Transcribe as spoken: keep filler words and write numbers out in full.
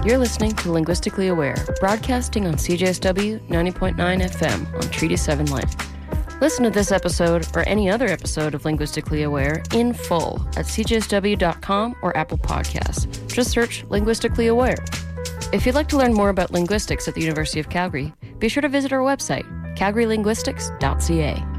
You're listening to Linguistically Aware, broadcasting on C J S W ninety point nine F M on Treaty seven Light. Listen to this episode or any other episode of Linguistically Aware in full at c j s w dot com or Apple Podcasts. Just search Linguistically Aware. If you'd like to learn more about linguistics at the University of Calgary, be sure to visit our website, calgary linguistics dot c a.